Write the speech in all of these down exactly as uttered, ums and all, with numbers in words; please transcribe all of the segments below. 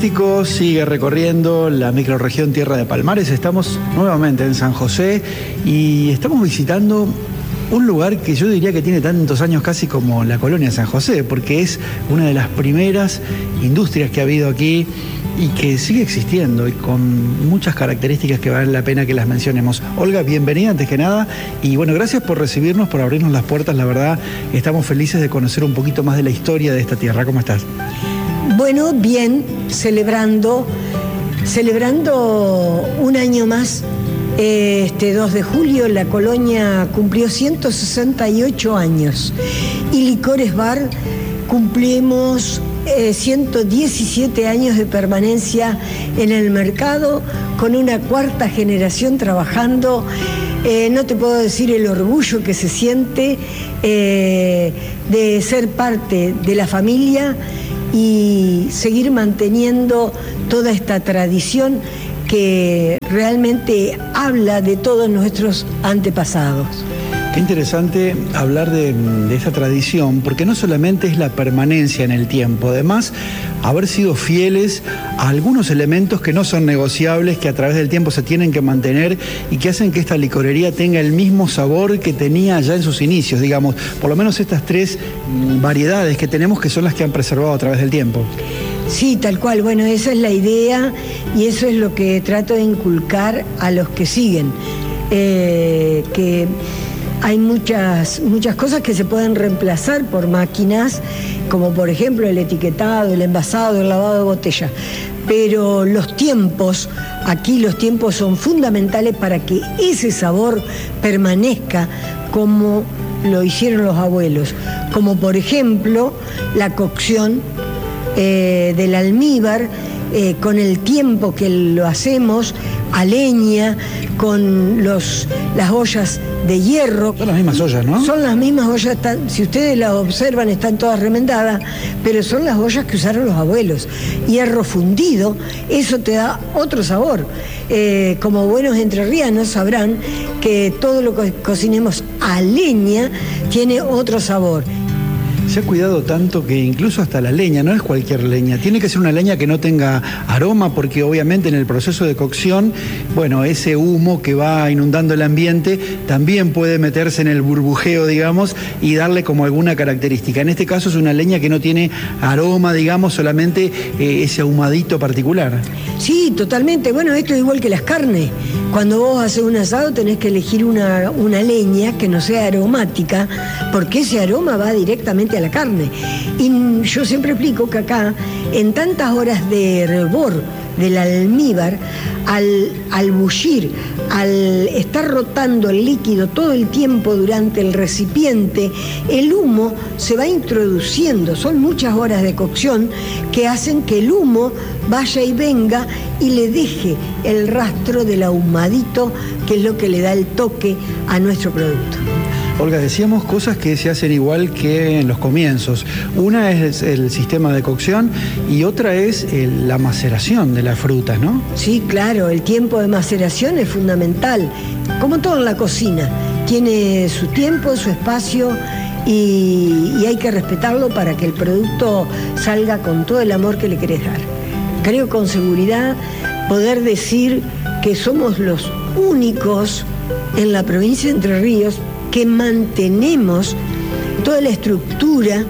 Sigue recorriendo la microrregión Tierra de Palmares. Estamos nuevamente en San José y estamos visitando un lugar que yo diría que tiene tantos años casi como la colonia San José, porque es una de las primeras industrias que ha habido aquí y que sigue existiendo y con muchas características que vale la pena que las mencionemos. Olga, bienvenida antes que nada y bueno, gracias por recibirnos, por abrirnos las puertas. La verdad, estamos felices de conocer un poquito más de la historia de esta tierra. ¿Cómo estás? Bueno, bien, celebrando, celebrando un año más. Este dos de julio la colonia cumplió ciento sesenta y ocho años y Licores Bar cumplimos eh, ciento diecisiete años de permanencia en el mercado con una cuarta generación trabajando. Eh, no te puedo decir el orgullo que se siente eh, de ser parte de la familia y seguir manteniendo toda esta tradición que realmente habla de todos nuestros antepasados. Qué interesante hablar de, de esta tradición, porque no solamente es la permanencia en el tiempo, además haber sido fieles a algunos elementos que no son negociables, que a través del tiempo se tienen que mantener y que hacen que esta licorería tenga el mismo sabor que tenía ya en sus inicios, digamos, por lo menos estas tres variedades que tenemos que son las que han preservado a través del tiempo. Sí, tal cual. Bueno, esa es la idea y eso es lo que trato de inculcar a los que siguen, eh, que hay muchas, muchas cosas que se pueden reemplazar por máquinas, como por ejemplo el etiquetado, el envasado, el lavado de botella. Pero los tiempos, aquí los tiempos son fundamentales para que ese sabor permanezca como lo hicieron los abuelos. Como por ejemplo la cocción eh, del almíbar, eh, con el tiempo que lo hacemos, a leña, con los, las ollas de hierro. Son las mismas ollas, ¿no? Son las mismas ollas, están, si ustedes las observan están todas remendadas, pero son las ollas que usaron los abuelos. Hierro fundido, eso te da otro sabor. Eh, como buenos entrerrianos sabrán que todo lo que cocinemos a leña tiene otro sabor. Se ha cuidado tanto que incluso hasta la leña, no es cualquier leña, tiene que ser una leña que no tenga aroma porque obviamente en el proceso de cocción, bueno, ese humo que va inundando el ambiente también puede meterse en el burbujeo, digamos, y darle como alguna característica. En este caso es una leña que no tiene aroma, digamos, solamente eh, ese ahumadito particular. Sí, totalmente. Bueno, esto es igual que las carnes. Cuando vos haces un asado tenés que elegir una, una leña que no sea aromática, porque ese aroma va directamente a la carne. Y yo siempre explico que acá, en tantas horas de hervor del almíbar, al, al bullir, al estar rotando el líquido todo el tiempo durante el recipiente, el humo se va introduciendo. Son muchas horas de cocción que hacen que el humo vaya y venga y le deje el rastro del ahumadito, que es lo que le da el toque a nuestro producto. Olga, decíamos cosas que se hacen igual que en los comienzos. Una es el sistema de cocción y otra es el, la maceración de las frutas, ¿no? Sí, claro, el tiempo de maceración es fundamental. Como todo en la cocina, tiene su tiempo, su espacio y, y hay que respetarlo para que el producto salga con todo el amor que le querés dar. Creo con seguridad poder decir que somos los únicos en la provincia de Entre Ríos que mantenemos toda la estructura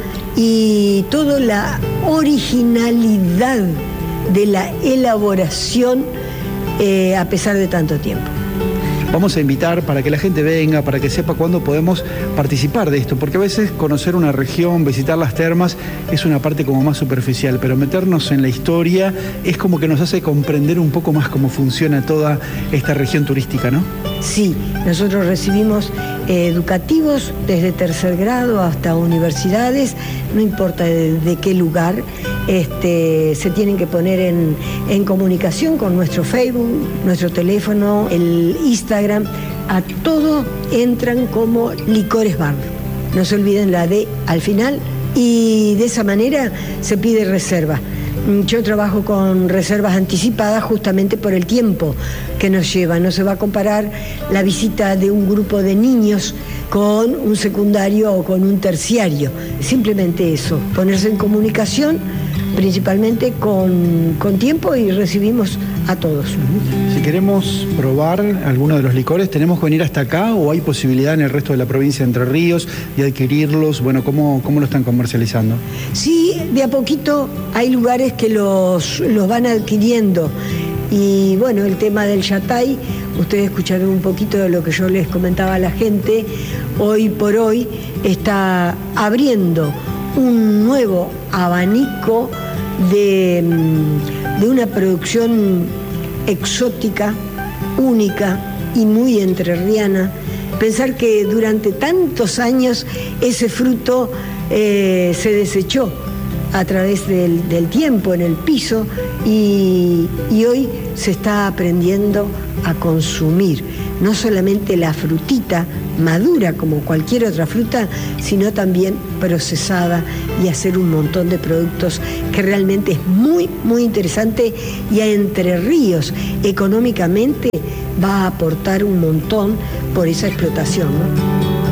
y toda la originalidad de la elaboración eh, a pesar de tanto tiempo. Vamos a invitar para que la gente venga, para que sepa cuándo podemos participar de esto, porque a veces conocer una región, visitar las termas, es una parte como más superficial, pero meternos en la historia es como que nos hace comprender un poco más cómo funciona toda esta región turística, ¿no? Sí, nosotros recibimos eh, educativos desde tercer grado hasta universidades, no importa de, de qué lugar, este, se tienen que poner en, en comunicación con nuestro Facebook, nuestro teléfono, el Instagram, a todo entran como Licores Bar. No se olviden la D al final y de esa manera se pide reserva. Yo trabajo con reservas anticipadas justamente por el tiempo que nos lleva. No se va a comparar la visita de un grupo de niños con un secundario o con un terciario. Simplemente eso, ponerse en comunicación principalmente con, con tiempo, y recibimos a todos. Si queremos probar alguno de los licores, ¿tenemos que venir hasta acá o hay posibilidad en el resto de la provincia de Entre Ríos de adquirirlos? Bueno, ¿cómo, cómo lo están comercializando? Sí, de a poquito hay lugares que los, los van adquiriendo. Y bueno, el tema del Yatay, ustedes escucharon un poquito de lo que yo les comentaba a la gente, hoy por hoy está abriendo un nuevo abanico de, de una producción exótica, única y muy entrerriana. Pensar que durante tantos años ese fruto eh, se desechó a través del, del tiempo en el piso y, y hoy se está aprendiendo a consumir no solamente la frutita madura como cualquier otra fruta, sino también procesada, y hacer un montón de productos que realmente es muy, muy interesante, y a Entre Ríos económicamente va a aportar un montón por esa explotación, ¿no?